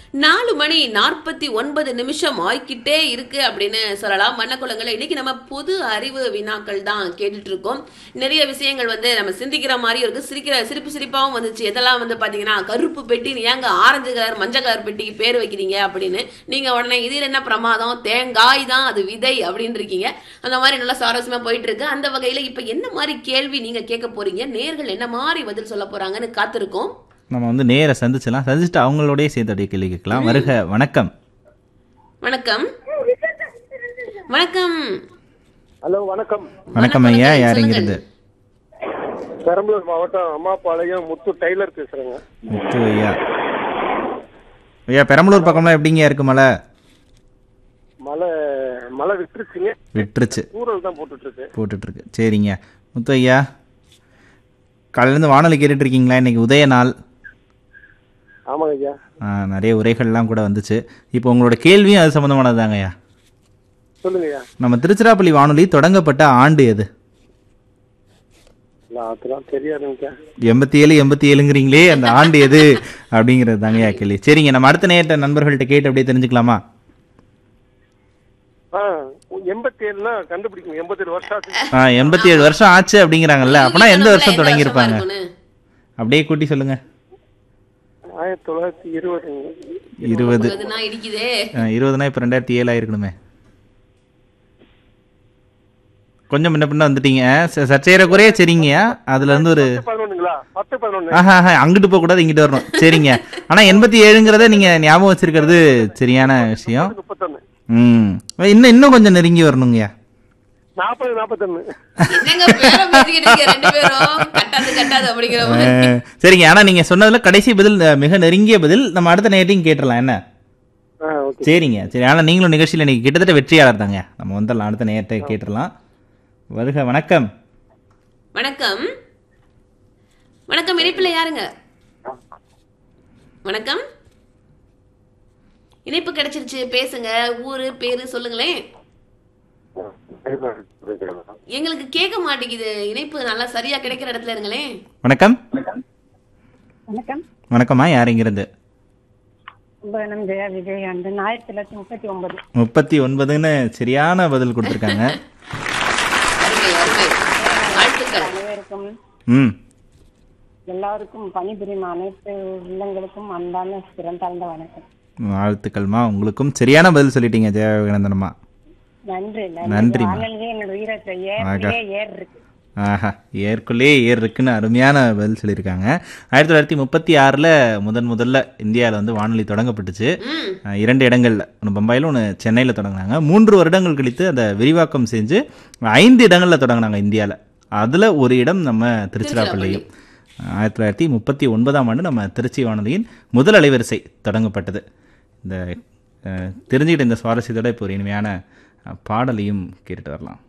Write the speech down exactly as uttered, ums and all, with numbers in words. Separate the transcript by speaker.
Speaker 1: நாலு மணி நாற்பத்தி ஒன்பது நிமிஷம் ஆய்கிட்டே இருக்கு அப்படின்னு சொல்லலாம். மன்னக்குளங்களை இன்னைக்கு நம்ம பொது அறிவு வினாக்கள் தான் கேட்டுட்டு இருக்கோம். நிறைய விஷயங்கள் வந்து நம்ம சிந்திக்கிற மாதிரியும் இருக்கு, சிரிக்கிற சிரிப்பு சிரிப்பாகவும் வந்துச்சு. எதெல்லாம் வந்து பாத்தீங்கன்னா, கருப்பு பெட்டி ஏங்க ஆரஞ்சு கலர் மஞ்சள் கலர் பெட்டிக்கு பேர் வைக்கிறீங்க அப்படின்னு நீங்க உடனே இதில் என்ன பிரமாதம், தேங்காய் தான் அது விதை அப்படின்னு இருக்கீங்க. அந்த மாதிரி நல்லா சுவாரஸ்யமா போயிட்டு இருக்கு. அந்த வகையில இப்ப என்ன மாதிரி கேள்வி நீங்க கேட்க போறீங்க, நேர்கள் என்ன மாதிரி பதில் சொல்ல போறாங்கன்னு காத்திருக்கோம்.
Speaker 2: நம்ம வந்து நேர சந்திச்சலாம், சந்திச்சுட்டு அவங்களோடய சேர்த்து அப்படியே கேள்வி கேட்கலாம். வருக. வணக்கம்.
Speaker 1: வணக்கம். வணக்கம்.
Speaker 3: ஹலோ வணக்கம்.
Speaker 2: வணக்கம் ஐயா, யார் இங்கிருந்து?
Speaker 3: பெரம்பலூர் மாவட்டம் அம்மாபாளையம் முத்து டெய்லர் பேசுறேங்க.
Speaker 2: முத்து ஐயா. ஐயா, பெரம்பலூர் பக்கம்லாம் எப்படிங்க இருக்கு மழை?
Speaker 3: மழை மழை விட்டுருச்சுங்க.
Speaker 2: விட்டுருச்சு.
Speaker 3: ஊரல் தான் போட்டுட்டு இருக்கு.
Speaker 2: போட்டுட்டு இருக்கு. சரிங்க முத்து ஐயா, காலையிலேருந்து வானொலி கேட்டுட்டு இருக்கீங்களா? இன்னைக்கு உதய நாள்.
Speaker 3: ஆமாங்க ஐயா.
Speaker 2: நிறைய உரைகள்லாம் கூட வந்துச்சு. இப்போ உங்களோட கேள்வியும் அது சம்மந்தமானது தாங்க ஐயா.
Speaker 3: சொல்லுங்க ஐயா.
Speaker 2: நம்ம திருச்சிராப்பள்ளி வானொலி தொடங்கப்பட்ட ஆண்டு எது?
Speaker 3: அதெல்லாம் தெரியாதுங்க.
Speaker 2: எண்பத்தி ஏழு எண்பத்தி ஏழுங்கிறீங்களே, அந்த ஆண்டு எது அப்படிங்கிறது தாங்க ஐயா கேள்வி. சரிங்க, நம்ம அடுத்த நேரத்தை நண்பர்கள்ட்ட கேட்டு அப்படியே தெரிஞ்சுக்கலாமா?
Speaker 3: எண்பத்தி ஏழுனா கண்டுபிடிக்கும். எண்பத்தி ஏழு வருஷம் ஆச்சு.
Speaker 2: ஆ எண்பத்தி ஏழு வருஷம் ஆச்சு அப்படிங்கிறாங்கல்ல, அப்படின்னா எந்த வருஷம் தொடங்கியிருப்பாங்க? அப்படியே கூட்டி சொல்லுங்க.
Speaker 3: ஆயிரத்தி தொள்ளாயிரத்தி இருபது.
Speaker 2: இருபது இருபதுனா இப்போ ரெண்டாயிரத்தி ஏழு ஆயிருக்கணுமே. கொஞ்சம் முன்ன பின்ன வந்துட்டீங்க. சர்ச்சையற குறைய. சரிங்க, அதுல இருந்து ஒரு ஆஹா அங்கிட்டு போக கூடாது, இங்கிட்டு வரணும். சரிங்க, ஆனா எண்பத்தி ஏழுங்கிறத நீங்க ஞாபகம் வச்சிருக்கிறது சரியான விஷயம். ம் இன்னும் இன்னும் கொஞ்சம் நெருங்கி வரணுங்கய்யா.
Speaker 3: நாற்பது நாற்பத்தொன்னு.
Speaker 2: சரிங்க, ஆனா நீங்க சொன்னதுல கடைசி பதில் மிக நெருங்கிய பதில். நம்ம அடுத்த நேரத்தையும் கேட்டுடலாம் என்ன? சரிங்க சரி, ஆனா நீங்களும் நிகழ்ச்சியில் இன்னைக்கு கிட்டத்தட்ட வெற்றியாளர் தாங்க. நம்ம வந்துடலாம், அடுத்த நேரத்தை கேட்டுடலாம். வருக. வணக்கம்.
Speaker 1: வணக்கம். வணக்கம். இணைப்புல யாருங்க? வணக்கம். இணைப்பு கிடைச்சிருச்சு, பேசுங்க. ஊரு பேரு சொல்லுங்களேன். எங்களுக்கு கேட்க மாட்டேங்குது. இணைப்பு நல்லா சரியா கிடைக்கிற இடத்துல இருங்களேன்.
Speaker 2: வணக்கம்.
Speaker 4: வணக்கம்.
Speaker 2: வணக்கம்மா, யார் இங்கிருந்து?
Speaker 4: முப்பத்தி ஒன்பது
Speaker 2: முப்பத்தி ஒன்பதுன்னு சரியான பதில் கொடுத்துருக்காங்க.
Speaker 4: அனைவருக்கும்
Speaker 2: ம்
Speaker 4: எல்லாருக்கும் பணிபுரியும் அனைத்து உள்ளங்களுக்கும் அன்பான சிறந்தாழ்ந்த வணக்கம்.
Speaker 2: வாழ்த்துக்கள்மா. உங்களுக்கும் சரியான பதில் சொல்லிட்டீங்க ஜெயவிகனந்தனம்மா.
Speaker 4: நன்றி
Speaker 2: நன்றிம்மா. ஆஹா, ஏற்குள்ளே ஏர் இருக்குன்னு அருமையான பதில் சொல்லியிருக்காங்க. ஆயிரத்தி தொள்ளாயிரத்தி முப்பத்தி ஆறில் முதன் முதல்ல இந்தியாவில் வந்து வானொலி தொடங்கப்பட்டுச்சு. இரண்டு இடங்கள்ல, ஒன்று பம்பாயில் ஒன்று சென்னையில் தொடங்கினாங்க. மூன்று வருடங்கள் கழித்து அதை விரிவாக்கம் செஞ்சு ஐந்து இடங்களில் தொடங்கினாங்க இந்தியாவில். அதில் ஒரு இடம் நம்ம திருச்சிராப்பள்ளியும். ஆயிரத்தி தொள்ளாயிரத்தி முப்பத்தி ஒன்பதாம் ஆண்டு நம்ம திருச்சி வானொலியின் முதல் அலைவரிசை தொடங்கப்பட்டது. இந்த தெரிஞ்சுக்கிட்ட இந்த சுவாரஸ்யத்தோட இப்போ ஒரு இனிமையான பாடலையும் கேட்டுட்டு வரலாம்.